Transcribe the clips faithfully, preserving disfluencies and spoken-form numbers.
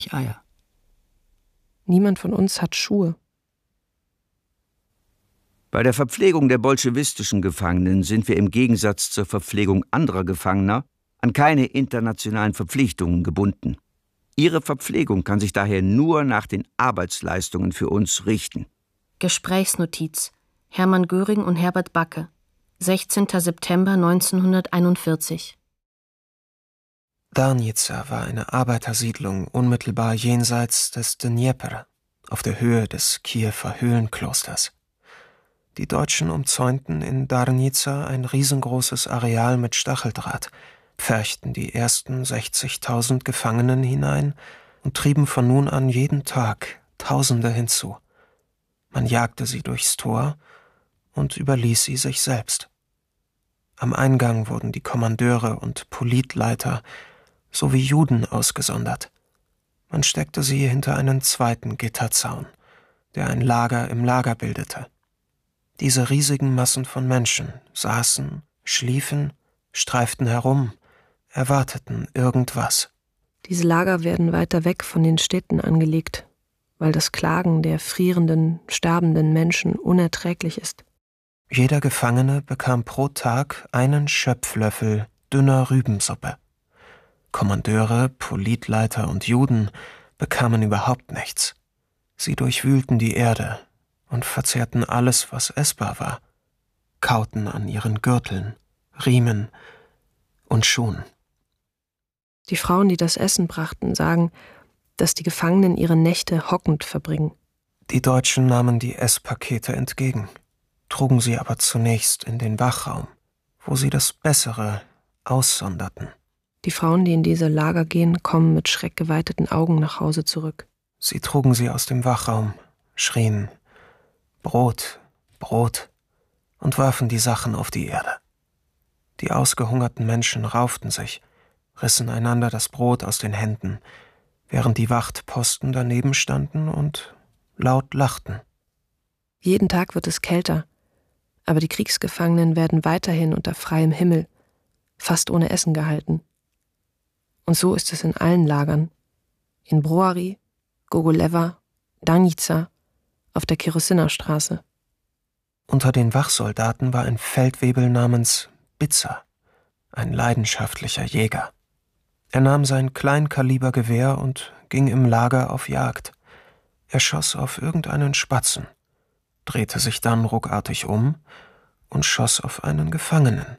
Eier. Niemand von uns hat Schuhe. Bei der Verpflegung der bolschewistischen Gefangenen sind wir im Gegensatz zur Verpflegung anderer Gefangener an keine internationalen Verpflichtungen gebunden. Ihre Verpflegung kann sich daher nur nach den Arbeitsleistungen für uns richten. Gesprächsnotiz: Hermann Göring und Herbert Backe, sechzehnter September neunzehnhunderteinundvierzig. Darnica war eine Arbeitersiedlung unmittelbar jenseits des Dnjepr, auf der Höhe des Kiewer Höhlenklosters. Die Deutschen umzäunten in Darnica ein riesengroßes Areal mit Stacheldraht, pferchten die ersten sechzigtausend Gefangenen hinein und trieben von nun an jeden Tag Tausende hinzu. Man jagte sie durchs Tor und überließ sie sich selbst. Am Eingang wurden die Kommandeure und Politleiter sowie Juden ausgesondert. Man steckte sie hinter einen zweiten Gitterzaun, der ein Lager im Lager bildete. Diese riesigen Massen von Menschen saßen, schliefen, streiften herum, erwarteten irgendwas. Diese Lager werden weiter weg von den Städten angelegt, weil das Klagen der frierenden, sterbenden Menschen unerträglich ist. Jeder Gefangene bekam pro Tag einen Schöpflöffel dünner Rübensuppe. Kommandeure, Politleiter und Juden bekamen überhaupt nichts. Sie durchwühlten die Erde und verzehrten alles, was essbar war, kauten an ihren Gürteln, Riemen und Schuhen. Die Frauen, die das Essen brachten, sagen, dass die Gefangenen ihre Nächte hockend verbringen. Die Deutschen nahmen die Esspakete entgegen, trugen sie aber zunächst in den Wachraum, wo sie das Bessere aussonderten. Die Frauen, die in diese Lager gehen, kommen mit schreckgeweiteten Augen nach Hause zurück. Sie trugen sie aus dem Wachraum, schrien Brot, Brot und warfen die Sachen auf die Erde. Die ausgehungerten Menschen rauften sich, rissen einander das Brot aus den Händen, während die Wachtposten daneben standen und laut lachten. Jeden Tag wird es kälter, aber die Kriegsgefangenen werden weiterhin unter freiem Himmel, fast ohne Essen gehalten. Und so ist es in allen Lagern. In Broary, Gogolewa, Darnica, auf der Kirosina-Straße. Unter den Wachsoldaten war ein Feldwebel namens Bitzer, ein leidenschaftlicher Jäger. Er nahm sein Kleinkalibergewehr und ging im Lager auf Jagd. Er schoss auf irgendeinen Spatzen, drehte sich dann ruckartig um und schoss auf einen Gefangenen.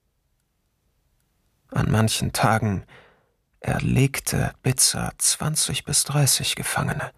An manchen Tagen erlegte Bitzer zwanzig bis dreißig Gefangene.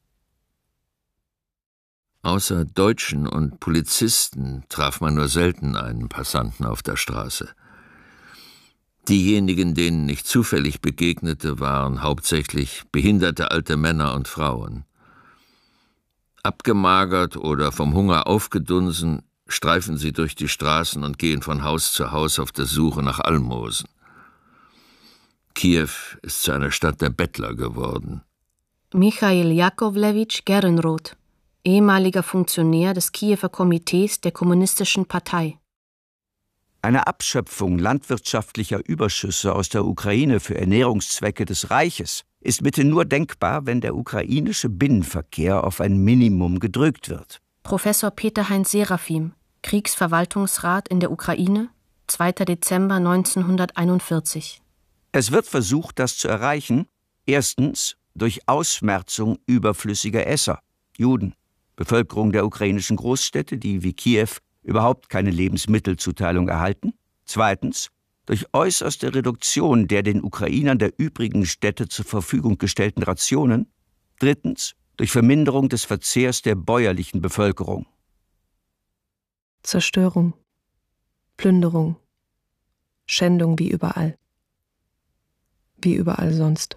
Außer Deutschen und Polizisten traf man nur selten einen Passanten auf der Straße. Diejenigen, denen ich zufällig begegnete, waren hauptsächlich behinderte alte Männer und Frauen. Abgemagert oder vom Hunger aufgedunsen, streifen sie durch die Straßen und gehen von Haus zu Haus auf der Suche nach Almosen. Kiew ist zu einer Stadt der Bettler geworden. Michail Jakovlewitsch Gernroth, ehemaliger Funktionär des Kiewer Komitees der Kommunistischen Partei. Eine Abschöpfung landwirtschaftlicher Überschüsse aus der Ukraine für Ernährungszwecke des Reiches ist mithin nur denkbar, wenn der ukrainische Binnenverkehr auf ein Minimum gedrückt wird. Professor Peter-Heinz Seraphim, Kriegsverwaltungsrat in der Ukraine, zweiter Dezember neunzehnhunderteinundvierzig. Es wird versucht, das zu erreichen, erstens durch Ausmerzung überflüssiger Esser, Juden, Bevölkerung der ukrainischen Großstädte, die wie Kiew überhaupt keine Lebensmittelzuteilung erhalten, zweitens durch äußerste Reduktion der den Ukrainern der übrigen Städte zur Verfügung gestellten Rationen, drittens durch Verminderung des Verzehrs der bäuerlichen Bevölkerung. Zerstörung, Plünderung, Schändung wie überall. Wie überall sonst.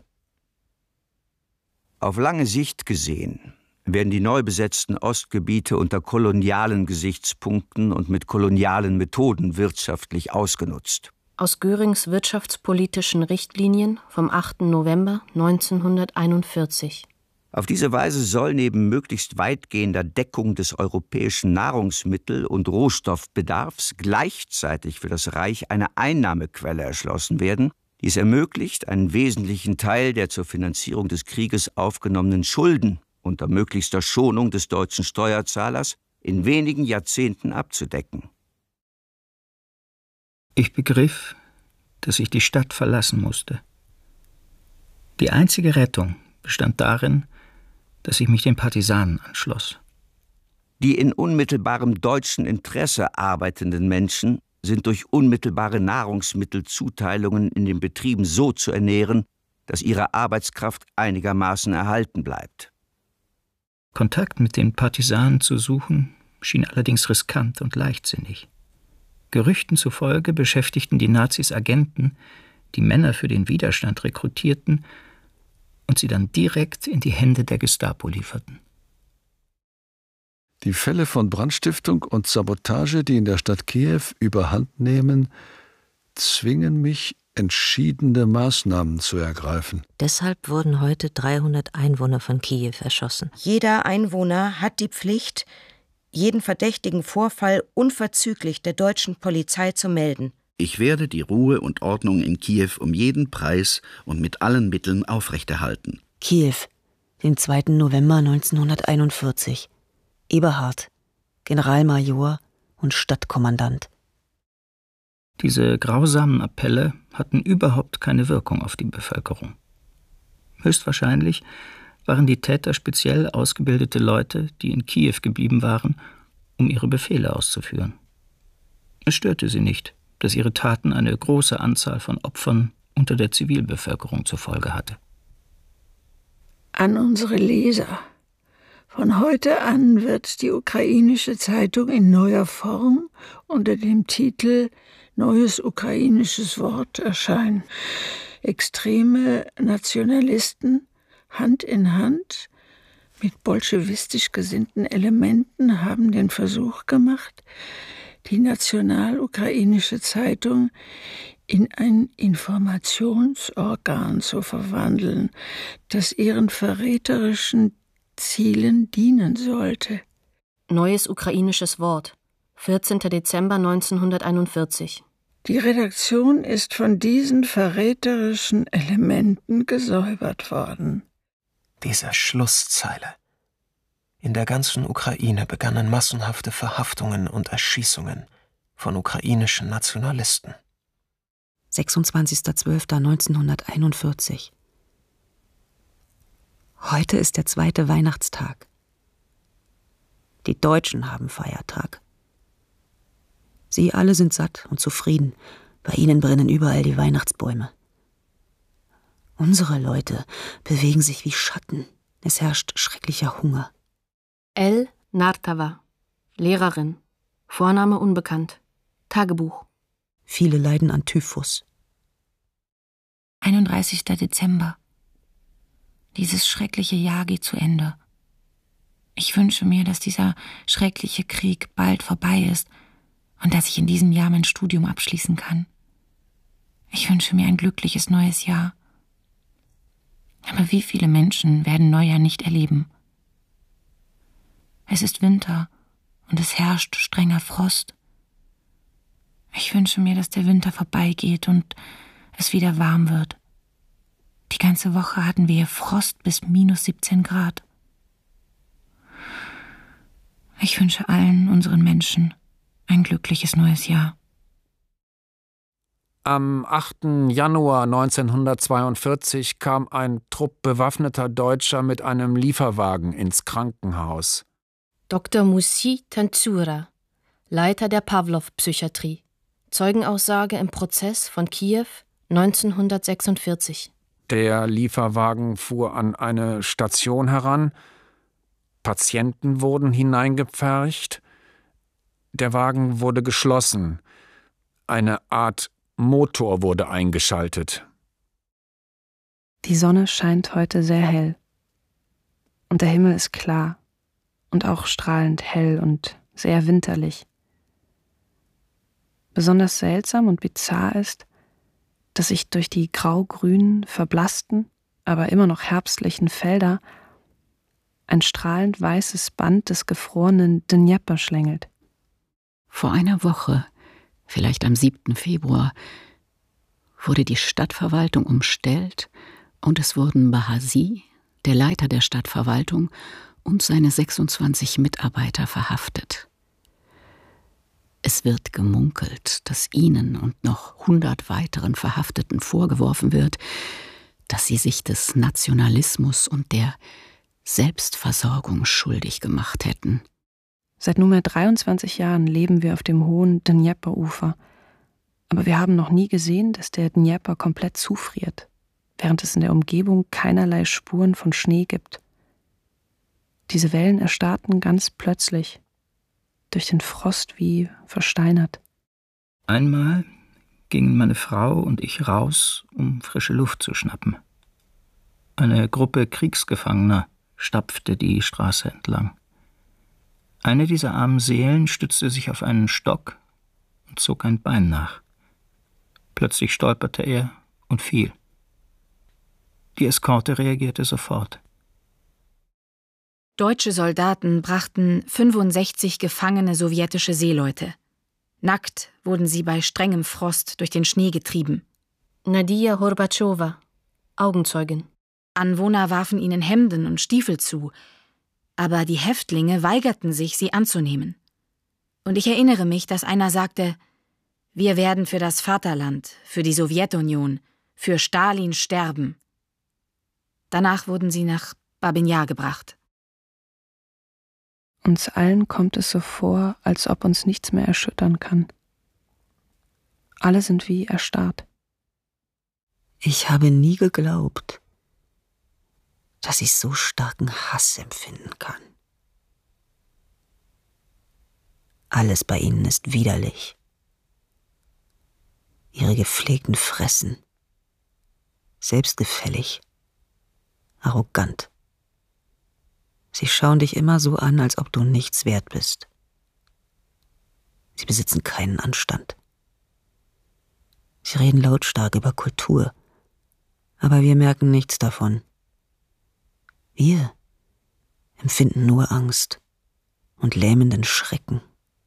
Auf lange Sicht gesehen werden die neu besetzten Ostgebiete unter kolonialen Gesichtspunkten und mit kolonialen Methoden wirtschaftlich ausgenutzt. Aus Görings wirtschaftspolitischen Richtlinien vom achten November neunzehnhunderteinundvierzig. Auf diese Weise soll neben möglichst weitgehender Deckung des europäischen Nahrungsmittel- und Rohstoffbedarfs gleichzeitig für das Reich eine Einnahmequelle erschlossen werden, Dies ermöglicht, einen wesentlichen Teil der zur Finanzierung des Krieges aufgenommenen Schulden unter möglichster Schonung des deutschen Steuerzahlers in wenigen Jahrzehnten abzudecken. Ich begriff, dass ich die Stadt verlassen musste. Die einzige Rettung bestand darin, dass ich mich den Partisanen anschloss. Die in unmittelbarem deutschen Interesse arbeitenden Menschen sind durch unmittelbare Nahrungsmittelzuteilungen in den Betrieben so zu ernähren, dass ihre Arbeitskraft einigermaßen erhalten bleibt. Kontakt mit den Partisanen zu suchen, schien allerdings riskant und leichtsinnig. Gerüchten zufolge beschäftigten die Nazis Agenten, die Männer für den Widerstand rekrutierten und sie dann direkt in die Hände der Gestapo lieferten. Die Fälle von Brandstiftung und Sabotage, die in der Stadt Kiew überhand nehmen, zwingen mich, entschiedene Maßnahmen zu ergreifen. Deshalb wurden heute dreihundert Einwohner von Kiew erschossen. Jeder Einwohner hat die Pflicht, jeden verdächtigen Vorfall unverzüglich der deutschen Polizei zu melden. Ich werde die Ruhe und Ordnung in Kiew um jeden Preis und mit allen Mitteln aufrechterhalten. Kiew, den zweiten November neunzehnhunderteinundvierzig. Eberhard, Generalmajor und Stadtkommandant. Diese grausamen Appelle hatten überhaupt keine Wirkung auf die Bevölkerung. Höchstwahrscheinlich waren die Täter speziell ausgebildete Leute, die in Kiew geblieben waren, um ihre Befehle auszuführen. Es störte sie nicht, dass ihre Taten eine große Anzahl von Opfern unter der Zivilbevölkerung zur Folge hatte. An unsere Leser. Von heute an wird die ukrainische Zeitung in neuer Form unter dem Titel Neues ukrainisches Wort erscheinen. Extreme Nationalisten Hand in Hand mit bolschewistisch gesinnten Elementen haben den Versuch gemacht, die national-ukrainische Zeitung in ein Informationsorgan zu verwandeln, das ihren verräterischen Zielen dienen sollte. Neues ukrainisches Wort, vierzehnter Dezember neunzehnhunderteinundvierzig. Die Redaktion ist von diesen verräterischen Elementen gesäubert worden. Diese Schlusszeile. In der ganzen Ukraine begannen massenhafte Verhaftungen und Erschießungen von ukrainischen Nationalisten. sechsundzwanzigster zwölfter neunzehnhunderteinundvierzig. Heute ist der zweite Weihnachtstag. Die Deutschen haben Feiertag. Sie alle sind satt und zufrieden. Bei ihnen brennen überall die Weihnachtsbäume. Unsere Leute bewegen sich wie Schatten. Es herrscht schrecklicher Hunger. L. Nartava, Lehrerin, Vorname unbekannt, Tagebuch. Viele leiden an Typhus. einunddreißigster Dezember. Dieses schreckliche Jahr geht zu Ende. Ich wünsche mir, dass dieser schreckliche Krieg bald vorbei ist und dass ich in diesem Jahr mein Studium abschließen kann. Ich wünsche mir ein glückliches neues Jahr. Aber wie viele Menschen werden Neujahr nicht erleben? Es ist Winter und es herrscht strenger Frost. Ich wünsche mir, dass der Winter vorbeigeht und es wieder warm wird. Die ganze Woche hatten wir Frost bis minus siebzehn Grad. Ich wünsche allen unseren Menschen ein glückliches neues Jahr. Am achten Januar neunzehnhundertzweiundvierzig kam ein Trupp bewaffneter Deutscher mit einem Lieferwagen ins Krankenhaus. Doktor Musi Tantsura, Leiter der Pawlow-Psychiatrie. Zeugenaussage im Prozess von Kiew neunzehnhundertsechsundvierzig. Der Lieferwagen fuhr an eine Station heran. Patienten wurden hineingepfercht. Der Wagen wurde geschlossen. Eine Art Motor wurde eingeschaltet. Die Sonne scheint heute sehr hell. Und der Himmel ist klar und auch strahlend hell und sehr winterlich. Besonders seltsam und bizarr ist, dass sich durch die grau-grünen, verblassten, aber immer noch herbstlichen Felder ein strahlend weißes Band des gefrorenen Dnjepr schlängelt. Vor einer Woche, vielleicht am siebten Februar, wurde die Stadtverwaltung umstellt und es wurden Bahasi, der Leiter der Stadtverwaltung, und seine sechsundzwanzig Mitarbeiter verhaftet. Es wird gemunkelt, dass ihnen und noch hundert weiteren Verhafteten vorgeworfen wird, dass sie sich des Nationalismus und der Selbstversorgung schuldig gemacht hätten. Seit nunmehr dreiundzwanzig Jahren leben wir auf dem hohen Dnjepr-Ufer. Aber wir haben noch nie gesehen, dass der Dnjepr komplett zufriert, während es in der Umgebung keinerlei Spuren von Schnee gibt. Diese Wellen erstarrten ganz plötzlich, durch den Frost wie versteinert. Einmal gingen meine Frau und ich raus, um frische Luft zu schnappen. Eine Gruppe Kriegsgefangener stapfte die Straße entlang. Eine dieser armen Seelen stützte sich auf einen Stock und zog ein Bein nach. Plötzlich stolperte er und fiel. Die Eskorte reagierte sofort. Deutsche Soldaten brachten fünfundsechzig gefangene sowjetische Seeleute. Nackt wurden sie bei strengem Frost durch den Schnee getrieben. Nadia Horbatschowa, Augenzeugin. Anwohner warfen ihnen Hemden und Stiefel zu, aber die Häftlinge weigerten sich, sie anzunehmen. Und ich erinnere mich, dass einer sagte: Wir werden für das Vaterland, für die Sowjetunion, für Stalin sterben. Danach wurden sie nach Babin Jar gebracht. Uns allen kommt es so vor, als ob uns nichts mehr erschüttern kann. Alle sind wie erstarrt. Ich habe nie geglaubt, dass ich so starken Hass empfinden kann. Alles bei ihnen ist widerlich. Ihre gepflegten Fressen, selbstgefällig, arrogant. Sie schauen dich immer so an, als ob du nichts wert bist. Sie besitzen keinen Anstand. Sie reden lautstark über Kultur, aber wir merken nichts davon. Wir empfinden nur Angst und lähmenden Schrecken.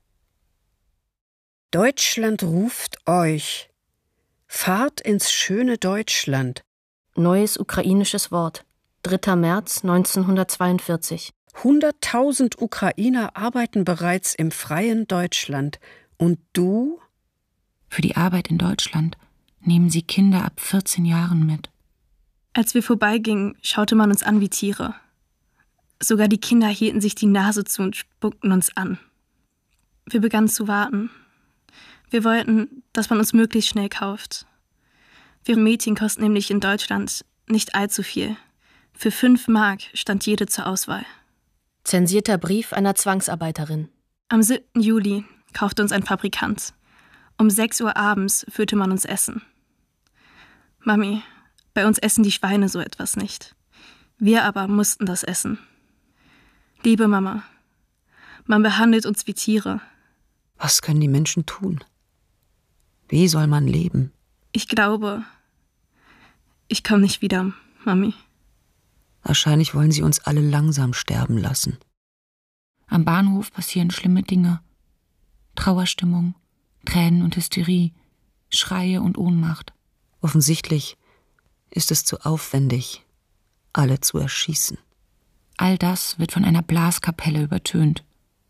Deutschland ruft euch. Fahrt ins schöne Deutschland. Neues ukrainisches Wort. dritter März neunzehnhundertzweiundvierzig. Hunderttausend Ukrainer arbeiten bereits im freien Deutschland. Und du? Für die Arbeit in Deutschland nehmen sie Kinder ab vierzehn Jahren mit. Als wir vorbeigingen, schaute man uns an wie Tiere. Sogar die Kinder hielten sich die Nase zu und spuckten uns an. Wir begannen zu warten. Wir wollten, dass man uns möglichst schnell kauft. Wir Mädchen kosten nämlich in Deutschland nicht allzu viel. Für fünf Mark stand jede zur Auswahl. Zensierter Brief einer Zwangsarbeiterin. Am siebten Juli kaufte uns ein Fabrikant. Um sechs Uhr abends führte man uns Essen. Mami, bei uns essen die Schweine so etwas nicht. Wir aber mussten das essen. Liebe Mama, man behandelt uns wie Tiere. Was können die Menschen tun? Wie soll man leben? Ich glaube, ich komme nicht wieder, Mami. Wahrscheinlich wollen sie uns alle langsam sterben lassen. Am Bahnhof passieren schlimme Dinge. Trauerstimmung, Tränen und Hysterie, Schreie und Ohnmacht. Offensichtlich ist es zu aufwendig, alle zu erschießen. All das wird von einer Blaskapelle übertönt.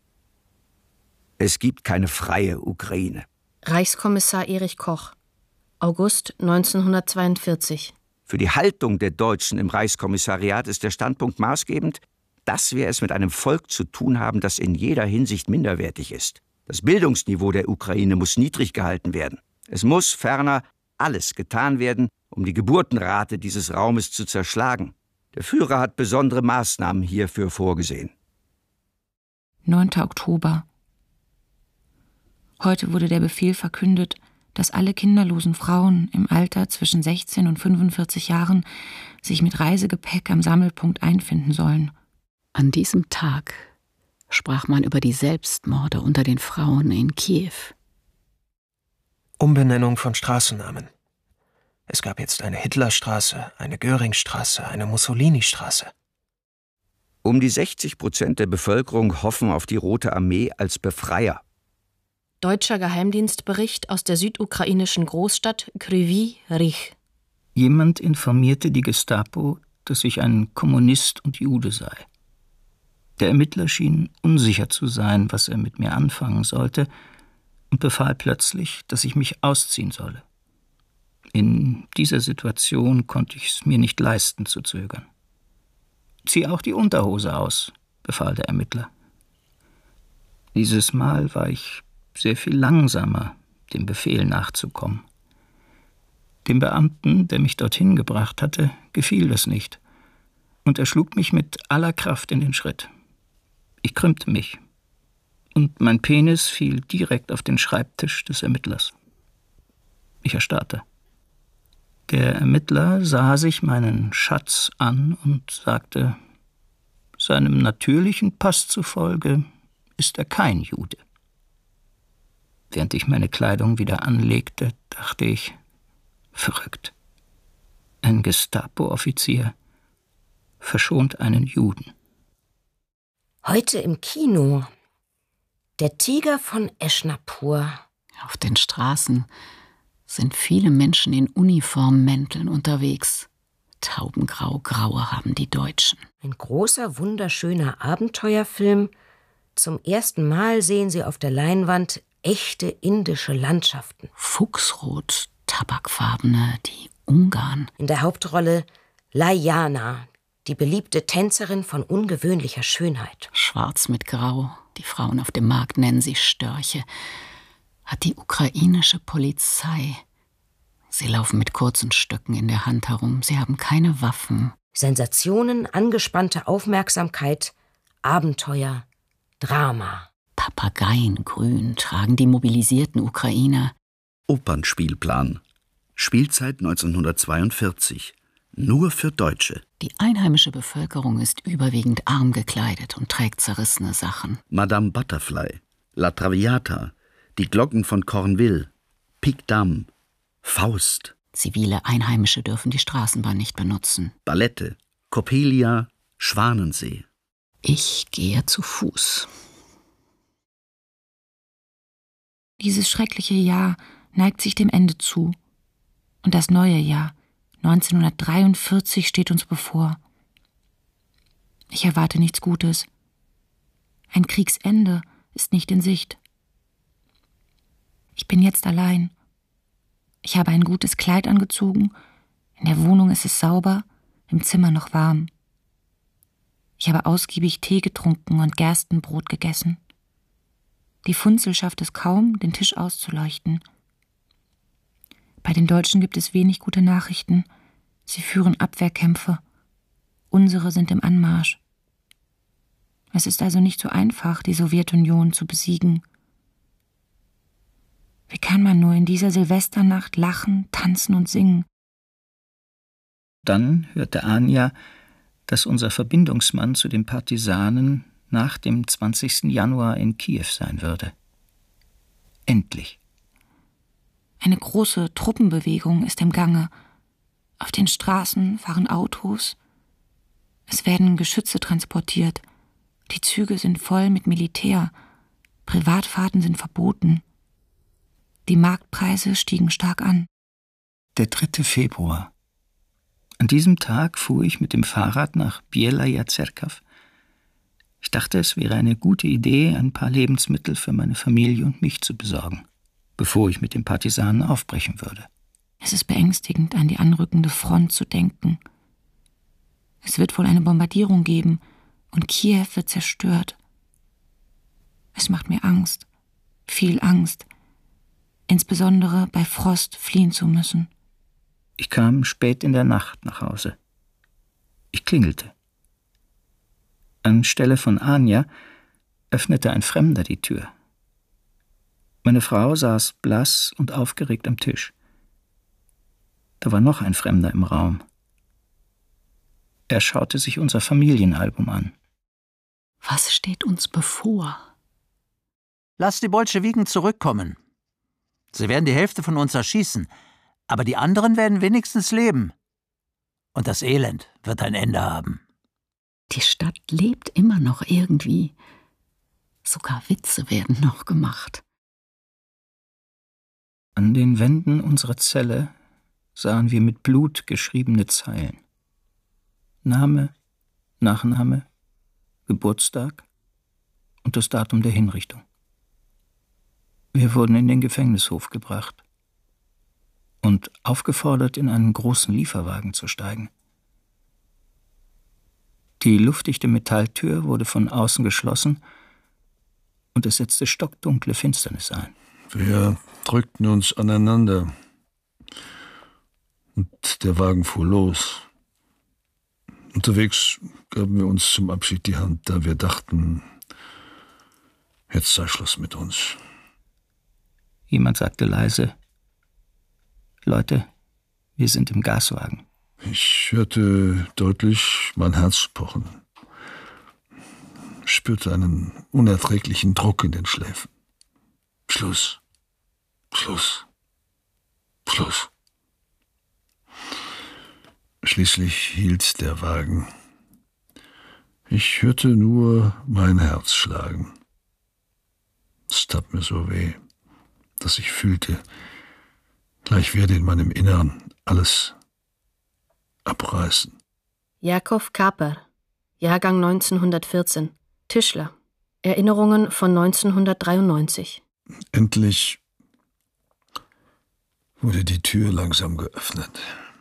Es gibt keine freie Ukraine. Reichskommissar Erich Koch, August neunzehnhundertzweiundvierzig. Für die Haltung der Deutschen im Reichskommissariat ist der Standpunkt maßgebend, dass wir es mit einem Volk zu tun haben, das in jeder Hinsicht minderwertig ist. Das Bildungsniveau der Ukraine muss niedrig gehalten werden. Es muss ferner alles getan werden, um die Geburtenrate dieses Raumes zu zerschlagen. Der Führer hat besondere Maßnahmen hierfür vorgesehen. neunter Oktober. Heute wurde der Befehl verkündet, dass alle kinderlosen Frauen im Alter zwischen sechzehn und fünfundvierzig Jahren sich mit Reisegepäck am Sammelpunkt einfinden sollen. An diesem Tag sprach man über die Selbstmorde unter den Frauen in Kiew. Umbenennung von Straßennamen. Es gab jetzt eine Hitlerstraße, eine Göringstraße, eine Mussolini-Straße. Um die sechzig Prozent der Bevölkerung hoffen auf die Rote Armee als Befreier. Deutscher Geheimdienstbericht aus der südukrainischen Großstadt Kryvyi Rih. Jemand informierte die Gestapo, dass ich ein Kommunist und Jude sei. Der Ermittler schien unsicher zu sein, was er mit mir anfangen sollte, und befahl plötzlich, dass ich mich ausziehen solle. In dieser Situation konnte ich es mir nicht leisten, zu zögern. »Zieh auch die Unterhose aus«, befahl der Ermittler. Dieses Mal war ich sehr viel langsamer, dem Befehl nachzukommen. Dem Beamten, der mich dorthin gebracht hatte, gefiel das nicht, und er schlug mich mit aller Kraft in den Schritt. Ich krümmte mich, und mein Penis fiel direkt auf den Schreibtisch des Ermittlers. Ich erstarrte. Der Ermittler sah sich meinen Schatz an und sagte, seinem natürlichen Pass zufolge ist er kein Jude. Während ich meine Kleidung wieder anlegte, dachte ich, verrückt. Ein Gestapo-Offizier verschont einen Juden. Heute im Kino. Der Tiger von Eschnapur. Auf den Straßen sind viele Menschen in Uniformmänteln unterwegs. Taubengrau, graue haben die Deutschen. Ein großer, wunderschöner Abenteuerfilm. Zum ersten Mal sehen Sie auf der Leinwand echte indische Landschaften. Fuchsrot, tabakfarbene, die Ungarn. In der Hauptrolle Layana, die beliebte Tänzerin von ungewöhnlicher Schönheit. Schwarz mit Grau, die Frauen auf dem Markt nennen sie Störche. Hat die ukrainische Polizei. Sie laufen mit kurzen Stöcken in der Hand herum, sie haben keine Waffen. Sensationen, angespannte Aufmerksamkeit, Abenteuer, Drama. Papageiengrün tragen die mobilisierten Ukrainer. Opernspielplan. Spielzeit neunzehnhundertzweiundvierzig. Nur für Deutsche. Die einheimische Bevölkerung ist überwiegend arm gekleidet und trägt zerrissene Sachen. Madame Butterfly, La Traviata, die Glocken von Cornwall, Pic Dame, Faust. Zivile Einheimische dürfen die Straßenbahn nicht benutzen. Ballette, Coppelia, Schwanensee. Ich gehe zu Fuß. Dieses schreckliche Jahr neigt sich dem Ende zu. Und das neue Jahr, neunzehnhundertdreiundvierzig, steht uns bevor. Ich erwarte nichts Gutes. Ein Kriegsende ist nicht in Sicht. Ich bin jetzt allein. Ich habe ein gutes Kleid angezogen, in der Wohnung ist es sauber, im Zimmer noch warm. Ich habe ausgiebig Tee getrunken und Gerstenbrot gegessen. Die Funzel schafft es kaum, den Tisch auszuleuchten. Bei den Deutschen gibt es wenig gute Nachrichten. Sie führen Abwehrkämpfe. Unsere sind im Anmarsch. Es ist also nicht so einfach, die Sowjetunion zu besiegen. Wie kann man nur in dieser Silvesternacht lachen, tanzen und singen? Dann hörte Anja, dass unser Verbindungsmann zu den Partisanen nach dem zwanzigsten Januar in Kiew sein würde. Endlich. Eine große Truppenbewegung ist im Gange. Auf den Straßen fahren Autos. Es werden Geschütze transportiert. Die Züge sind voll mit Militär. Privatfahrten sind verboten. Die Marktpreise stiegen stark an. Der dritte Februar. An diesem Tag fuhr ich mit dem Fahrrad nach Bielaja Zerkaw. Ich dachte, es wäre eine gute Idee, ein paar Lebensmittel für meine Familie und mich zu besorgen, bevor ich mit den Partisanen aufbrechen würde. Es ist beängstigend, an die anrückende Front zu denken. Es wird wohl eine Bombardierung geben und Kiew wird zerstört. Es macht mir Angst, viel Angst, insbesondere bei Frost fliehen zu müssen. Ich kam spät in der Nacht nach Hause. Ich klingelte. Anstelle von Anja öffnete ein Fremder die Tür. Meine Frau saß blass und aufgeregt am Tisch. Da war noch ein Fremder im Raum. Er schaute sich unser Familienalbum an. Was steht uns bevor? Lass die Bolschewiken zurückkommen. Sie werden die Hälfte von uns erschießen, aber die anderen werden wenigstens leben. Und das Elend wird ein Ende haben. Die Stadt lebt immer noch irgendwie. Sogar Witze werden noch gemacht. An den Wänden unserer Zelle sahen wir mit Blut geschriebene Zeilen. Name, Nachname, Geburtstag und das Datum der Hinrichtung. Wir wurden in den Gefängnishof gebracht und aufgefordert, in einen großen Lieferwagen zu steigen. Die luftdichte Metalltür wurde von außen geschlossen und es setzte stockdunkle Finsternis ein. Wir drückten uns aneinander und der Wagen fuhr los. Unterwegs gaben wir uns zum Abschied die Hand, da wir dachten, jetzt sei Schluss mit uns. Jemand sagte leise: Leute, wir sind im Gaswagen. Ich hörte deutlich mein Herz pochen, spürte einen unerträglichen Druck in den Schläfen. Schluss, Schluss, Schluss. Schließlich hielt der Wagen. Ich hörte nur mein Herz schlagen. Es tat mir so weh, dass ich fühlte, gleich werde in meinem Innern alles abreißen. Jakob Kaper, Jahrgang neunzehnhundertvierzehn, Tischler, Erinnerungen von neunzehnhundertdreiundneunzig. Endlich wurde die Tür langsam geöffnet.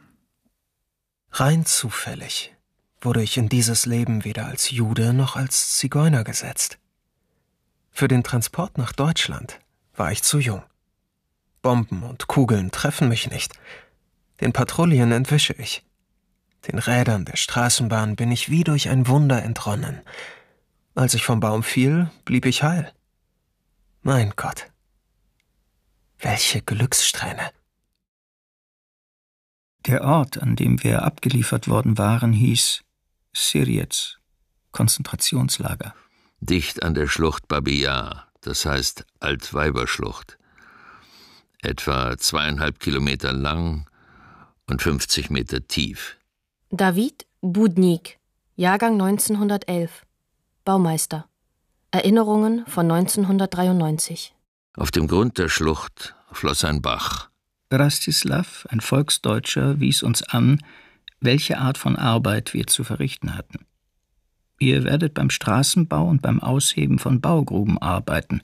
Rein zufällig wurde ich in dieses Leben weder als Jude noch als Zigeuner gesetzt. Für den Transport nach Deutschland war ich zu jung. Bomben und Kugeln treffen mich nicht. Den Patrouillen entwische ich. Den Rädern der Straßenbahn bin ich wie durch ein Wunder entronnen. Als ich vom Baum fiel, blieb ich heil. Mein Gott, welche Glückssträhne! Der Ort, an dem wir abgeliefert worden waren, hieß Sirjetz, Konzentrationslager. Dicht an der Schlucht Babi Yar, das heißt Altweiberschlucht. Etwa zweieinhalb Kilometer lang und fünfzig Meter tief. David Budnik, Jahrgang neunzehnhundertelf, Baumeister. Erinnerungen von neunzehnhundertdreiundneunzig. Auf dem Grund der Schlucht floss ein Bach. Rastislav, ein Volksdeutscher, wies uns an, welche Art von Arbeit wir zu verrichten hatten. Ihr werdet beim Straßenbau und beim Ausheben von Baugruben arbeiten.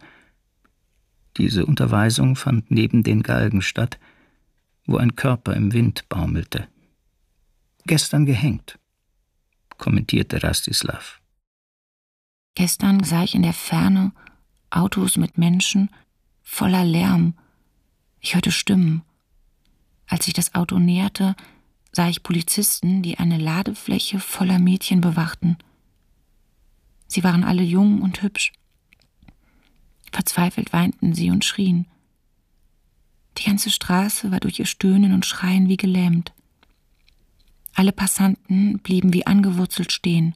Diese Unterweisung fand neben den Galgen statt, wo ein Körper im Wind baumelte. Gestern gehängt, kommentierte Rastislav. Gestern sah ich in der Ferne Autos mit Menschen, voller Lärm. Ich hörte Stimmen. Als sich das Auto näherte, sah ich Polizisten, die eine Ladefläche voller Mädchen bewachten. Sie waren alle jung und hübsch. Verzweifelt weinten sie und schrien. Die ganze Straße war durch ihr Stöhnen und Schreien wie gelähmt. Alle Passanten blieben wie angewurzelt stehen.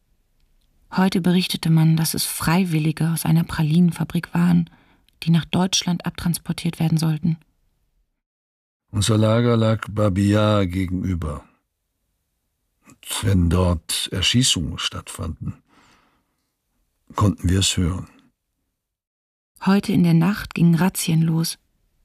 Heute berichtete man, dass es Freiwillige aus einer Pralinenfabrik waren, die nach Deutschland abtransportiert werden sollten. Unser Lager lag Babi Yar gegenüber. Und wenn dort Erschießungen stattfanden, konnten wir es hören. Heute in der Nacht gingen Razzien los.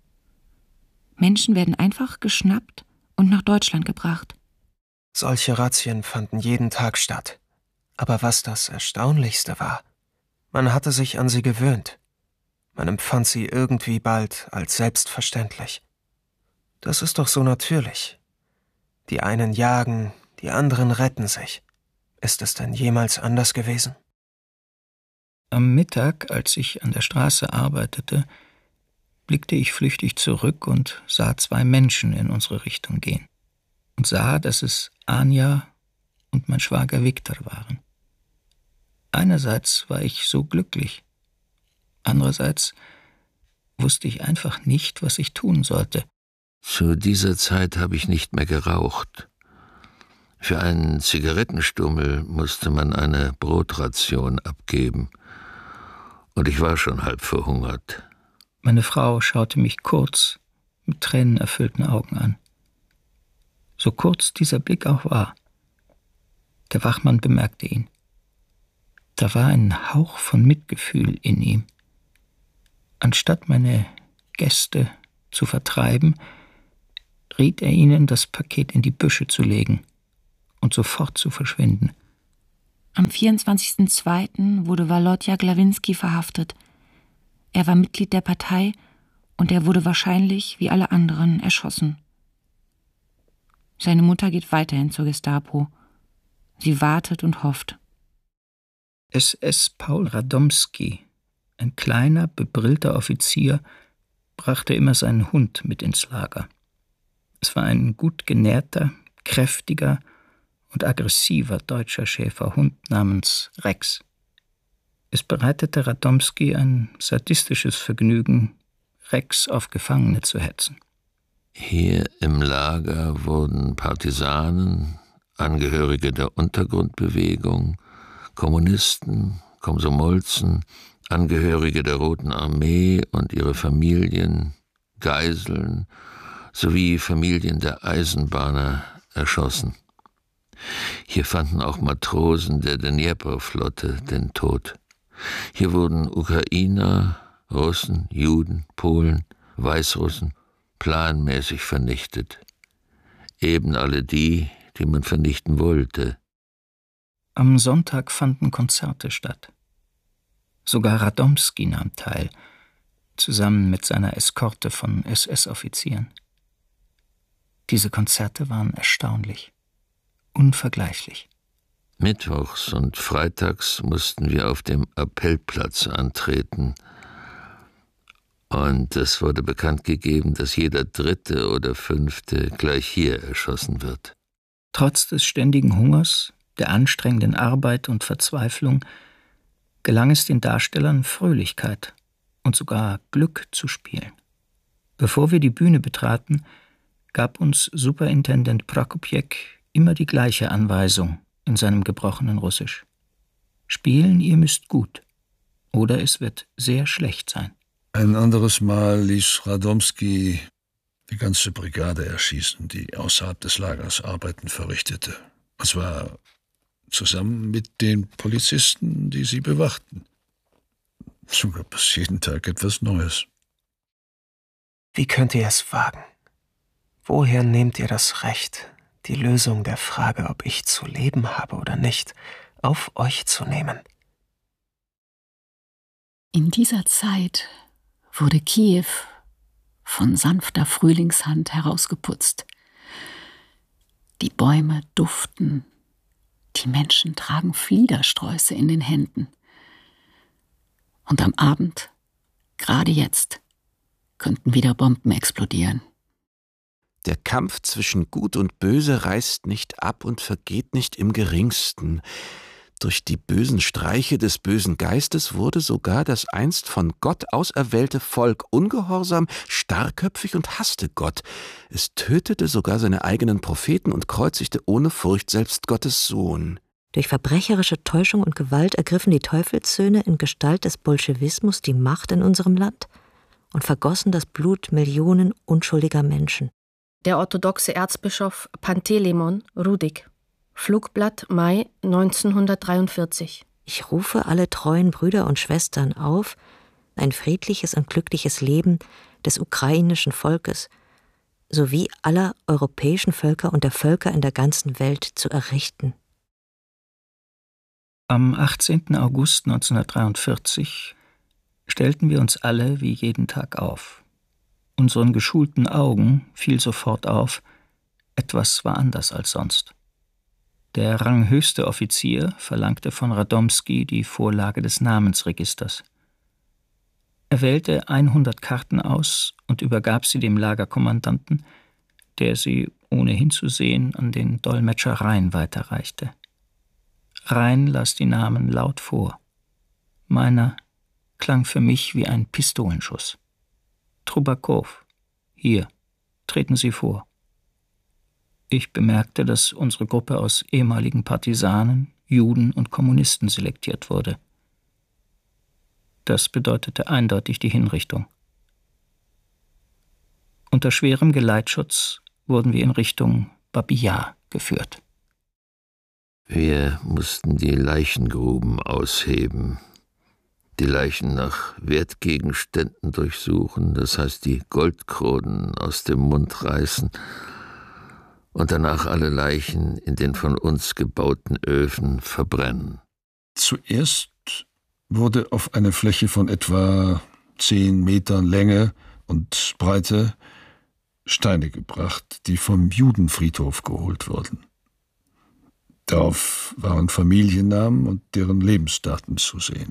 Menschen werden einfach geschnappt und nach Deutschland gebracht. Solche Razzien fanden jeden Tag statt. Aber was das Erstaunlichste war, man hatte sich an sie gewöhnt. Man empfand sie irgendwie bald als selbstverständlich. Das ist doch so natürlich. Die einen jagen, die anderen retten sich. Ist es denn jemals anders gewesen? Am Mittag, als ich an der Straße arbeitete, blickte ich flüchtig zurück und sah zwei Menschen in unsere Richtung gehen und sah, dass es Anja und mein Schwager Viktor waren. Einerseits war ich so glücklich, andererseits wusste ich einfach nicht, was ich tun sollte. Zu dieser Zeit habe ich nicht mehr geraucht. Für einen Zigarettenstummel musste man eine Brotration abgeben. Und ich war schon halb verhungert. Meine Frau schaute mich kurz mit tränenerfüllten Augen an. So kurz dieser Blick auch war. Der Wachmann bemerkte ihn. Da war ein Hauch von Mitgefühl in ihm. Anstatt meine Gäste zu vertreiben, riet er ihnen, das Paket in die Büsche zu legen und sofort zu verschwinden. Am vierundzwanzigsten zweiten wurde Walodja Glawinski verhaftet. Er war Mitglied der Partei und er wurde wahrscheinlich, wie alle anderen, erschossen. Seine Mutter geht weiterhin zur Gestapo. Sie wartet und hofft. S S Paul Radomski, ein kleiner, bebrillter Offizier, brachte immer seinen Hund mit ins Lager. Es war ein gut genährter, kräftiger und aggressiver deutscher Schäferhund namens Rex. Es bereitete Radomski ein sadistisches Vergnügen, Rex auf Gefangene zu hetzen. Hier im Lager wurden Partisanen, Angehörige der Untergrundbewegung, Kommunisten, Komsomolzen, Angehörige der Roten Armee und ihre Familien, Geiseln sowie Familien der Eisenbahner erschossen. Hier fanden auch Matrosen der Dnjepr-Flotte den Tod. Hier wurden Ukrainer, Russen, Juden, Polen, Weißrussen planmäßig vernichtet. Eben alle die, die man vernichten wollte. Am Sonntag fanden Konzerte statt. Sogar Radomski nahm teil, zusammen mit seiner Eskorte von S S-Offizieren. Diese Konzerte waren erstaunlich, unvergleichlich. Mittwochs und freitags mussten wir auf dem Appellplatz antreten. Und es wurde bekannt gegeben, dass jeder Dritte oder Fünfte gleich hier erschossen wird. Trotz des ständigen Hungers, der anstrengenden Arbeit und Verzweiflung gelang es den Darstellern, Fröhlichkeit und sogar Glück zu spielen. Bevor wir die Bühne betraten, gab uns Superintendent Prokopjek immer die gleiche Anweisung in seinem gebrochenen Russisch. Spielen, ihr müsst gut, oder es wird sehr schlecht sein. Ein anderes Mal ließ Radomski die ganze Brigade erschießen, die außerhalb des Lagers Arbeiten verrichtete. Und zwar zusammen mit den Polizisten, die sie bewachten. So gab es jeden Tag etwas Neues. Wie könnt ihr es wagen? Woher nehmt ihr das Recht, die Lösung der Frage, ob ich zu leben habe oder nicht, auf euch zu nehmen? In dieser Zeit wurde Kiew von sanfter Frühlingshand herausgeputzt. Die Bäume duften, die Menschen tragen Fliedersträuße in den Händen. Und am Abend, gerade jetzt, könnten wieder Bomben explodieren. Der Kampf zwischen Gut und Böse reißt nicht ab und vergeht nicht im geringsten. Durch die bösen Streiche des bösen Geistes wurde sogar das einst von Gott auserwählte Volk ungehorsam, starrköpfig und hasste Gott. Es tötete sogar seine eigenen Propheten und kreuzigte ohne Furcht selbst Gottes Sohn. Durch verbrecherische Täuschung und Gewalt ergriffen die Teufelssöhne in Gestalt des Bolschewismus die Macht in unserem Land und vergossen das Blut Millionen unschuldiger Menschen. Der orthodoxe Erzbischof Pantelemon Rudik. Flugblatt Mai neunzehnhundertdreiundvierzig. Ich rufe alle treuen Brüder und Schwestern auf, ein friedliches und glückliches Leben des ukrainischen Volkes sowie aller europäischen Völker und der Völker in der ganzen Welt zu errichten. Am achtzehnten August neunzehnhundertdreiundvierzig stellten wir uns alle wie jeden Tag auf. Unseren geschulten Augen fiel sofort auf, etwas war anders als sonst. Der ranghöchste Offizier verlangte von Radomski die Vorlage des Namensregisters. Er wählte hundert Karten aus und übergab sie dem Lagerkommandanten, der sie, ohne hinzusehen, an den Dolmetscher Rhein weiterreichte. Rhein las die Namen laut vor. Meiner klang für mich wie ein Pistolenschuss. Trubakow, hier, treten Sie vor. Ich bemerkte, dass unsere Gruppe aus ehemaligen Partisanen, Juden und Kommunisten selektiert wurde. Das bedeutete eindeutig die Hinrichtung. Unter schwerem Geleitschutz wurden wir in Richtung Babi Yar geführt. Wir mussten die Leichengruben ausheben. die Leichen nach Wertgegenständen durchsuchen, das heißt die Goldkronen aus dem Mund reißen und danach alle Leichen in den von uns gebauten Öfen verbrennen. Zuerst wurde auf eine Fläche von etwa zehn Metern Länge und Breite Steine gebracht, die vom Judenfriedhof geholt wurden. Darauf waren Familiennamen und deren Lebensdaten zu sehen.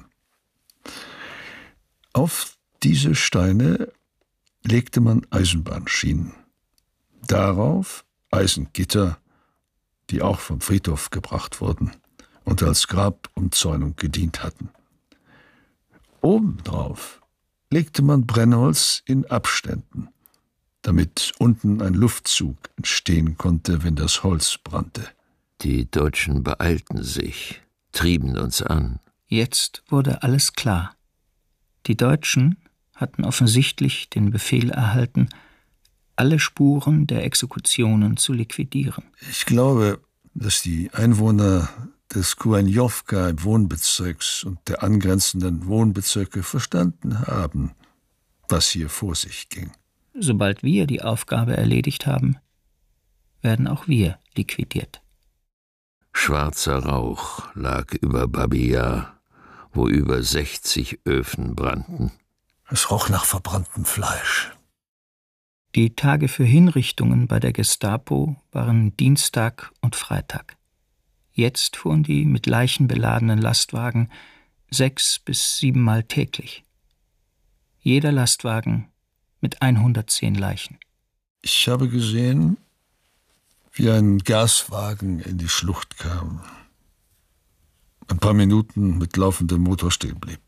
Auf diese Steine legte man Eisenbahnschienen. Darauf Eisengitter, die auch vom Friedhof gebracht wurden und als Grabumzäunung gedient hatten. Obendrauf legte man Brennholz in Abständen, damit unten ein Luftzug entstehen konnte, wenn das Holz brannte. Die Deutschen beeilten sich, trieben uns an. Jetzt wurde alles klar. Die Deutschen hatten offensichtlich den Befehl erhalten, alle Spuren der Exekutionen zu liquidieren. Ich glaube, dass die Einwohner des Kuenjowka-Wohnbezirks und der angrenzenden Wohnbezirke verstanden haben, was hier vor sich ging. Sobald wir die Aufgabe erledigt haben, werden auch wir liquidiert. Schwarzer Rauch lag über Babi Yar, wo über sechzig Öfen brannten. Es roch nach verbranntem Fleisch. Die Tage für Hinrichtungen bei der Gestapo waren Dienstag und Freitag. Jetzt fuhren die mit Leichen beladenen Lastwagen sechs bis siebenmal täglich. Jeder Lastwagen mit hundertzehn Leichen. Ich habe gesehen, wie ein Gaswagen in die Schlucht kam. Ein paar Minuten mit laufendem Motor stehen blieb.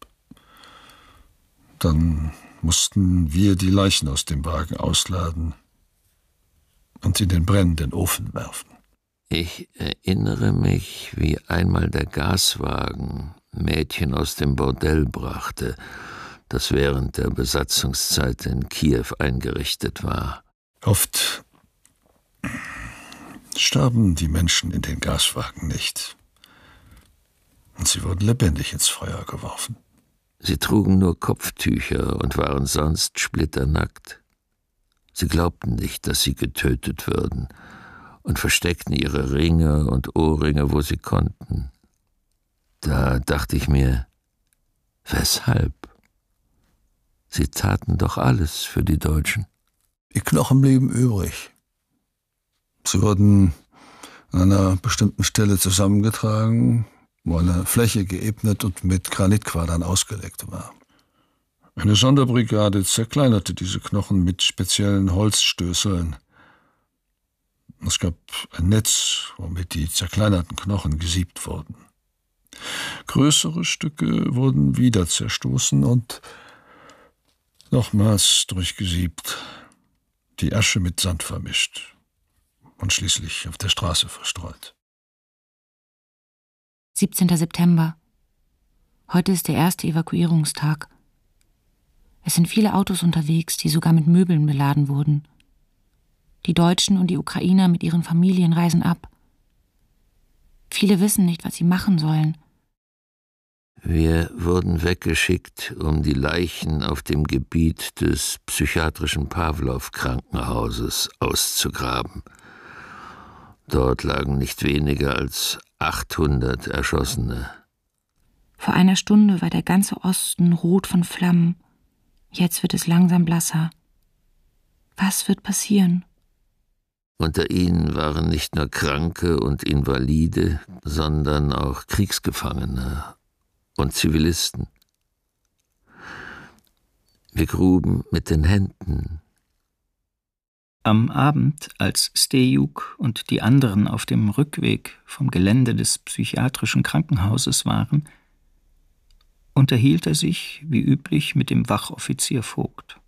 Dann mussten wir die Leichen aus dem Wagen ausladen und in den brennenden Ofen werfen. Ich erinnere mich, wie einmal der Gaswagen Mädchen aus dem Bordell brachte, das während der Besatzungszeit in Kiew eingerichtet war. Oft starben die Menschen in den Gaswagen nicht. Und sie wurden lebendig ins Feuer geworfen. Sie trugen nur Kopftücher und waren sonst splitternackt. Sie glaubten nicht, dass sie getötet würden und versteckten ihre Ringe und Ohrringe, wo sie konnten. Da dachte ich mir, weshalb? Sie taten doch alles für die Deutschen. Die Knochen blieben übrig. Sie wurden an einer bestimmten Stelle zusammengetragen, wo eine Fläche geebnet und mit Granitquadern ausgelegt war. Eine Sonderbrigade zerkleinerte diese Knochen mit speziellen Holzstößeln. Es gab ein Netz, womit die zerkleinerten Knochen gesiebt wurden. Größere Stücke wurden wieder zerstoßen und nochmals durchgesiebt, die Asche mit Sand vermischt und schließlich auf der Straße verstreut. siebzehnter September. Heute ist der erste Evakuierungstag. Es sind viele Autos unterwegs, die sogar mit Möbeln beladen wurden. Die Deutschen und die Ukrainer mit ihren Familien reisen ab. Viele wissen nicht, was sie machen sollen. Wir wurden weggeschickt, um die Leichen auf dem Gebiet des psychiatrischen Pawlow-Krankenhauses auszugraben. Dort lagen nicht weniger als achthundert Erschossene. Vor einer Stunde war der ganze Osten rot von Flammen. Jetzt wird es langsam blasser. Was wird passieren? Unter ihnen waren nicht nur Kranke und Invalide, sondern auch Kriegsgefangene und Zivilisten. Wir gruben mit den Händen. Am Abend, als Stejuk und die anderen auf dem Rückweg vom Gelände des psychiatrischen Krankenhauses waren, unterhielt er sich, wie üblich, mit dem Wachoffizier Vogt.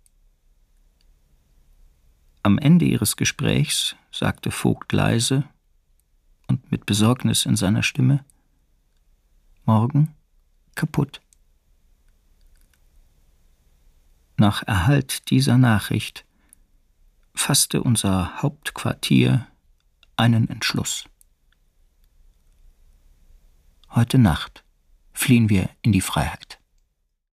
Am Ende ihres Gesprächs sagte Vogt leise und mit Besorgnis in seiner Stimme: »Morgen kaputt.« Nach Erhalt dieser Nachricht fasste unser Hauptquartier einen Entschluss. Heute Nacht fliehen wir in die Freiheit.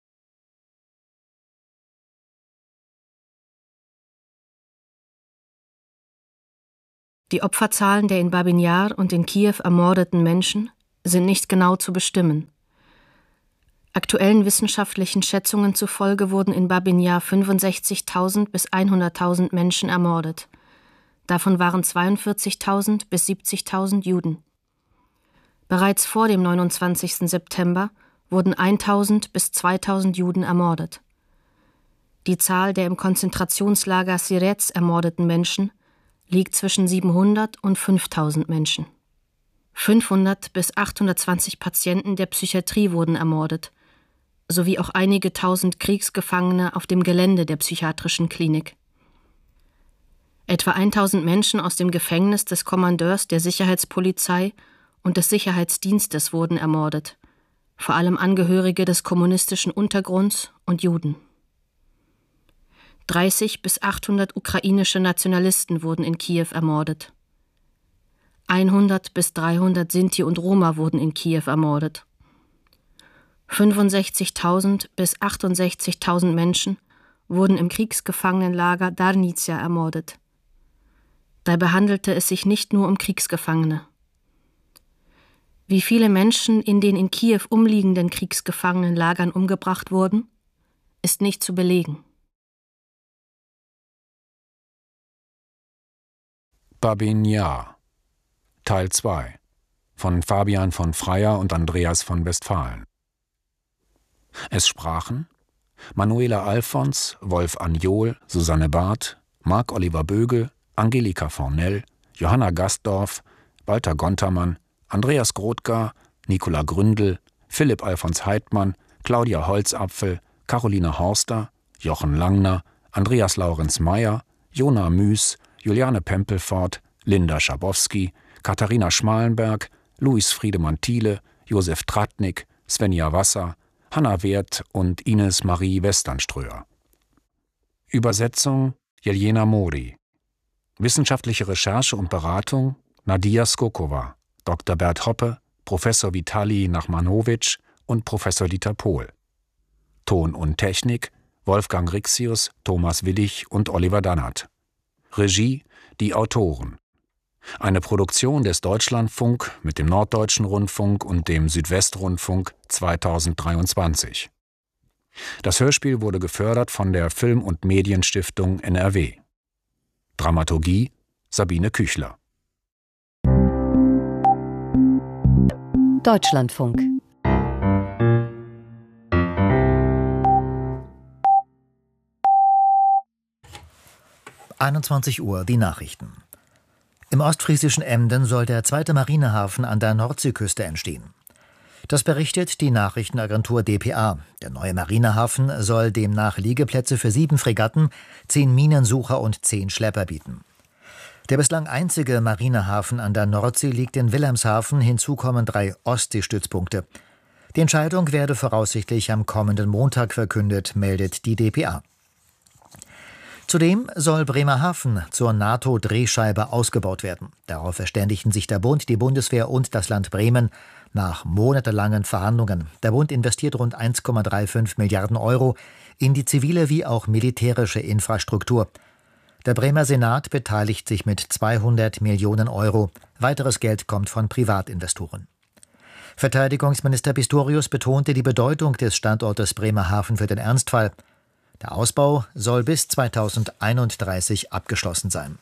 Die Opferzahlen der in Babyn Jar und in Kiew ermordeten Menschen sind nicht genau zu bestimmen. Aktuellen wissenschaftlichen Schätzungen zufolge wurden in Babyn Jar fünfundsechzigtausend bis hunderttausend Menschen ermordet. Davon waren zweiundvierzigtausend bis siebzigtausend Juden. Bereits vor dem neunundzwanzigsten September wurden tausend bis zweitausend Juden ermordet. Die Zahl der im Konzentrationslager Sirez ermordeten Menschen liegt zwischen siebenhundert und fünftausend Menschen. fünfhundert bis achthundertzwanzig Patienten der Psychiatrie wurden ermordet, sowie auch einige tausend Kriegsgefangene auf dem Gelände der psychiatrischen Klinik. Etwa tausend Menschen aus dem Gefängnis des Kommandeurs der Sicherheitspolizei und des Sicherheitsdienstes wurden ermordet, vor allem Angehörige des kommunistischen Untergrunds und Juden. dreißig bis achthundert ukrainische Nationalisten wurden in Kiew ermordet. hundert bis dreihundert Sinti und Roma wurden in Kiew ermordet. fünfundsechzigtausend bis achtundsechzigtausend Menschen wurden im Kriegsgefangenenlager Darnica ermordet. Dabei handelte es sich nicht nur um Kriegsgefangene. Wie viele Menschen in den in Kiew umliegenden Kriegsgefangenenlagern umgebracht wurden, ist nicht zu belegen. Babyn Jar Teil zwei von Fabian von Freyer und Andreas von Westphalen. Es sprachen Manuela Alfons, Wolf Anjol, Susanne Barth, Marc-Oliver Bögel, Angelika Fornell, Johanna Gastdorf, Walter Gontermann, Andreas Grothgar, Nicola Gründel, Philipp Alfons Heidmann, Claudia Holzapfel, Caroline Horster, Jochen Langner, Andreas Laurenz Meyer, Jona Müß, Juliane Pempelfort, Linda Schabowski, Katharina Schmalenberg, Luis Friedemann Thiele, Josef Tratnik, Svenja Wasser, Hanna Werth und Ines Marie Westernströer. Übersetzung Jelena Mori. Wissenschaftliche Recherche und Beratung Nadia Skokova, Doktor Bert Hoppe, Professor Vitali Nachmanowitsch und Professor Dieter Pohl. Ton und Technik Wolfgang Rixius, Thomas Willig und Oliver Dannert. Regie die Autoren. Eine Produktion des Deutschlandfunk mit dem Norddeutschen Rundfunk und dem Südwestrundfunk zweitausenddreiundzwanzig. Das Hörspiel wurde gefördert von der Film- und Medienstiftung N R W. Dramaturgie Sabine Küchler. Deutschlandfunk. einundzwanzig Uhr, die Nachrichten. Im ostfriesischen Emden soll der zweite Marinehafen an der Nordseeküste entstehen. Das berichtet die Nachrichtenagentur D P A. Der neue Marinehafen soll demnach Liegeplätze für sieben Fregatten, zehn Minensucher und zehn Schlepper bieten. Der bislang einzige Marinehafen an der Nordsee liegt in Wilhelmshaven, hinzu kommen drei Ostseestützpunkte. Die Entscheidung werde voraussichtlich am kommenden Montag verkündet, meldet die D P A. Zudem soll Bremerhaven zur NATO-Drehscheibe ausgebaut werden. Darauf verständigten sich der Bund, die Bundeswehr und das Land Bremen nach monatelangen Verhandlungen. Der Bund investiert rund eins Komma fünfunddreißig Milliarden Euro in die zivile wie auch militärische Infrastruktur. Der Bremer Senat beteiligt sich mit zweihundert Millionen Euro. Weiteres Geld kommt von Privatinvestoren. Verteidigungsminister Pistorius betonte die Bedeutung des Standortes Bremerhaven für den Ernstfall. Der Ausbau soll bis zweitausendeinunddreißig abgeschlossen sein.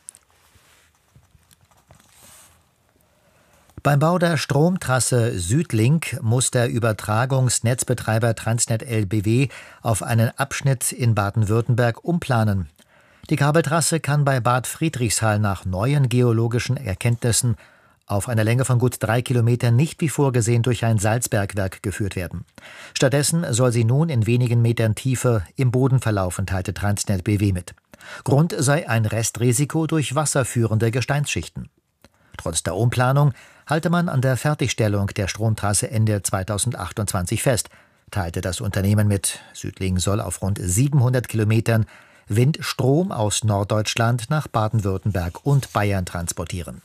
Beim Bau der Stromtrasse Südlink muss der Übertragungsnetzbetreiber Transnet L B W auf einen Abschnitt in Baden-Württemberg umplanen. Die Kabeltrasse kann bei Bad Friedrichshall nach neuen geologischen Erkenntnissen auf einer Länge von gut drei Kilometern nicht wie vorgesehen durch ein Salzbergwerk geführt werden. Stattdessen soll sie nun in wenigen Metern Tiefe im Boden verlaufen, teilte Transnet B W mit. Grund sei ein Restrisiko durch wasserführende Gesteinsschichten. Trotz der Umplanung halte man an der Fertigstellung der Stromtrasse Ende zweitausendachtundzwanzig fest, teilte das Unternehmen mit. Südlink soll auf rund siebenhundert Kilometern Windstrom aus Norddeutschland nach Baden-Württemberg und Bayern transportieren.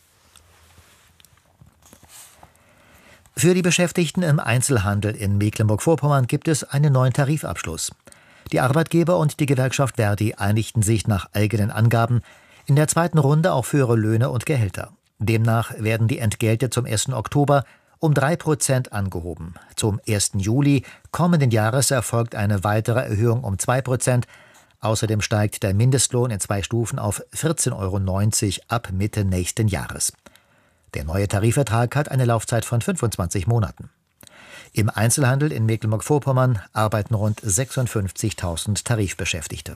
Für die Beschäftigten im Einzelhandel in Mecklenburg-Vorpommern gibt es einen neuen Tarifabschluss. Die Arbeitgeber und die Gewerkschaft Verdi einigten sich nach eigenen Angaben In der zweiten Runde auch höhere Löhne und Gehälter. Demnach werden die Entgelte zum ersten Oktober um drei Prozent angehoben. Zum ersten Juli kommenden Jahres erfolgt eine weitere Erhöhung um zwei Prozent. Außerdem steigt der Mindestlohn in zwei Stufen auf vierzehn Euro neunzig ab Mitte nächsten Jahres. Der neue Tarifvertrag hat eine Laufzeit von fünfundzwanzig Monaten. Im Einzelhandel in Mecklenburg-Vorpommern arbeiten rund sechsundfünfzigtausend Tarifbeschäftigte.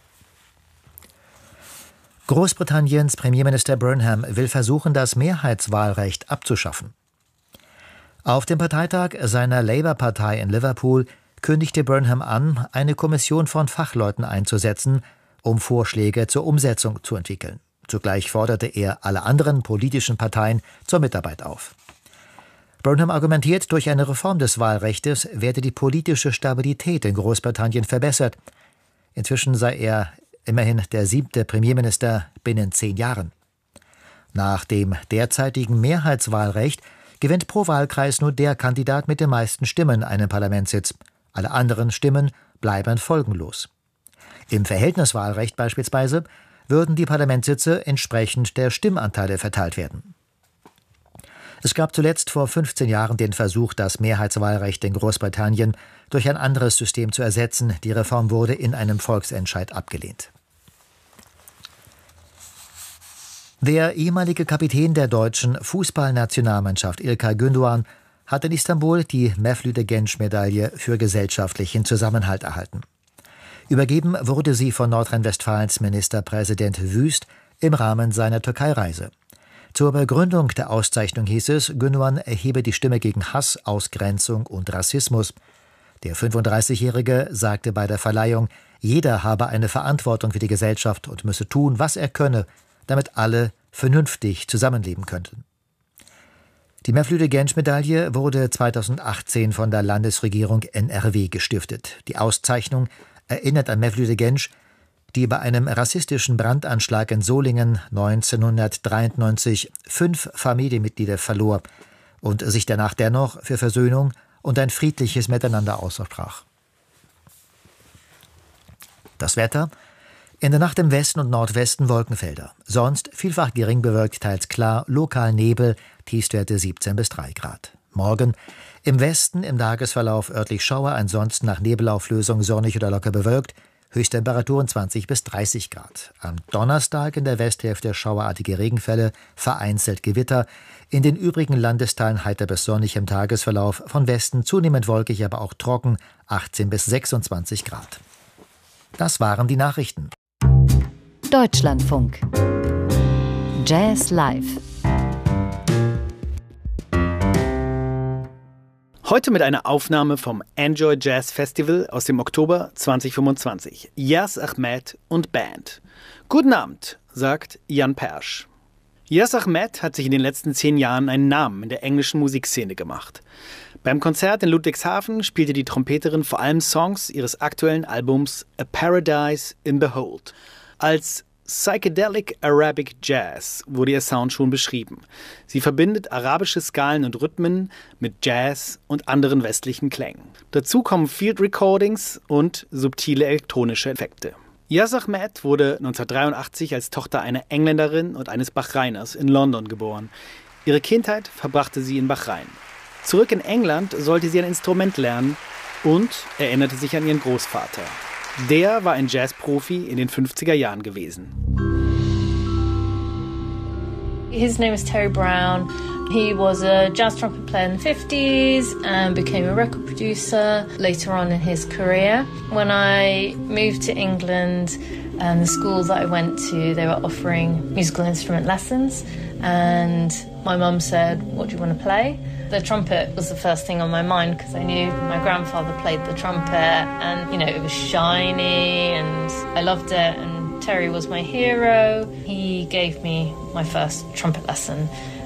Großbritanniens Premierminister Burnham will versuchen, das Mehrheitswahlrecht abzuschaffen. Auf dem Parteitag seiner Labour-Partei in Liverpool kündigte Burnham an, eine Kommission von Fachleuten einzusetzen, um Vorschläge zur Umsetzung zu entwickeln. Zugleich forderte er alle anderen politischen Parteien zur Mitarbeit auf. Burnham argumentiert, durch eine Reform des Wahlrechtes werde die politische Stabilität in Großbritannien verbessert. Inzwischen sei er immerhin der siebte Premierminister binnen zehn Jahren. Nach dem derzeitigen Mehrheitswahlrecht gewinnt pro Wahlkreis nur der Kandidat mit den meisten Stimmen einen Parlamentssitz. Alle anderen Stimmen bleiben folgenlos. Im Verhältniswahlrecht beispielsweise würden die Parlamentssitze entsprechend der Stimmanteile verteilt werden. Es gab zuletzt vor fünfzehn Jahren den Versuch, das Mehrheitswahlrecht in Großbritannien durch ein anderes System zu ersetzen. Die Reform wurde in einem Volksentscheid abgelehnt. Der ehemalige Kapitän der deutschen Fußballnationalmannschaft İlkay Gündoğan hat in Istanbul die Mevlüt-Genç-Medaille für gesellschaftlichen Zusammenhalt erhalten. Übergeben wurde sie von Nordrhein-Westfalens Ministerpräsident Wüst im Rahmen seiner Türkei-Reise. Zur Begründung der Auszeichnung hieß es, Gündoğan erhebe die Stimme gegen Hass, Ausgrenzung und Rassismus. Der fünfunddreißigjährige sagte bei der Verleihung, jeder habe eine Verantwortung für die Gesellschaft und müsse tun, was er könne, damit alle vernünftig zusammenleben könnten. Die Mevlüt-Genç-Medaille wurde zweitausendachtzehn von der Landesregierung N R W gestiftet. Die Auszeichnung erinnert an Mevlüt Genç, die bei einem rassistischen Brandanschlag in Solingen neunzehnhundertdreiundneunzig fünf Familienmitglieder verlor und sich danach dennoch für Versöhnung und ein friedliches Miteinander aussprach. Das Wetter: In der Nacht im Westen und Nordwesten Wolkenfelder. Sonst vielfach gering bewölkt, teils klar, lokal Nebel, Tiefstwerte siebzehn bis drei Grad. Morgen im Westen im Tagesverlauf örtlich Schauer, ansonsten nach Nebelauflösung sonnig oder locker bewölkt, Höchsttemperaturen zwanzig bis dreißig Grad. Am Donnerstag in der Westhälfte schauerartige Regenfälle, vereinzelt Gewitter. In den übrigen Landesteilen heiter bis sonnig im Tagesverlauf, von Westen zunehmend wolkig, aber auch trocken, achtzehn bis sechsundzwanzig Grad. Das waren die Nachrichten. Deutschlandfunk. Jazz Live. Heute mit einer Aufnahme vom Enjoy Jazz Festival aus dem Oktober zweitausendfünfundzwanzig. Yas Ahmed und Band. Guten Abend, sagt Jan Persch. Yas Ahmed hat sich in den letzten zehn Jahren einen Namen in der englischen Musikszene gemacht. Beim Konzert in Ludwigshafen spielte die Trompeterin vor allem Songs ihres aktuellen Albums A Paradise in Behold. Als Psychedelic Arabic Jazz wurde ihr Sound schon beschrieben. Sie verbindet arabische Skalen und Rhythmen mit Jazz und anderen westlichen Klängen. Dazu kommen Field Recordings und subtile elektronische Effekte. Yas Ahmed wurde neunzehnhundertdreiundachtzig als Tochter einer Engländerin und eines Bahrainers in London geboren. Ihre Kindheit verbrachte sie in Bahrain. Zurück in England sollte sie ein Instrument lernen und erinnerte sich an ihren Großvater. Der war ein Jazzprofi in den fünfziger Jahren gewesen. His name is Terry Brown. He was a jazz trumpet player in the fifties and became a record producer later on in his career. When I moved to England and the school that I went to, they were offering musical instrument lessons, and my mum said, "What do you want to play?" The trumpet was the first thing on my mind because I knew my grandfather played the trumpet and, you know, it was shiny and I loved it, and Terry was my hero. He gave me my first trumpet lesson.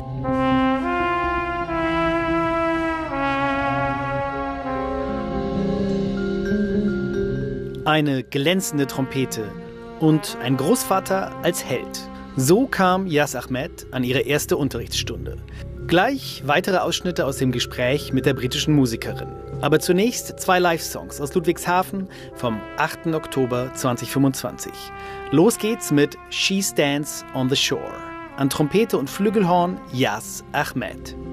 Eine glänzende Trompete und ein Großvater als Held. So kam Yas Ahmed an ihre erste Unterrichtsstunde. Gleich weitere Ausschnitte aus dem Gespräch mit der britischen Musikerin. Aber zunächst zwei Live-Songs aus Ludwigshafen vom achten Oktober zweitausendfünfundzwanzig. Los geht's mit She Stands on the Shore. An Trompete und Flügelhorn Yas Ahmed.